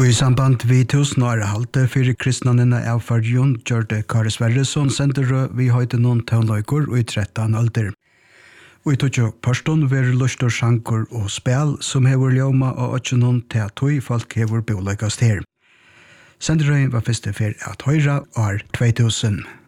Og i samband vi 1000 år halte for kristnanene av Farjon gjørte Kari Sverresson sender vi høyde noen tøvnløyker og i 13 alder. Og i tog personen ver lustor sjanker og spel som hever ljoma og ikke noen teatoi folk hever boløykast her. Senderøyen var første for at høyre år 2000.